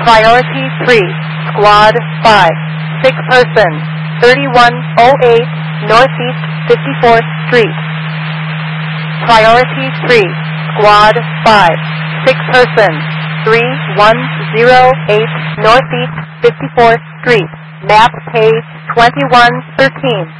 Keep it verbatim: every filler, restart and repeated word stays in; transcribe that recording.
Priority three, Squad five, six person, thirty-one oh eight Northeast fifty-fourth Street. Priority three, Squad five, six person, three one oh eight Northeast fifty-fourth Street. Map page twenty-one thirteen.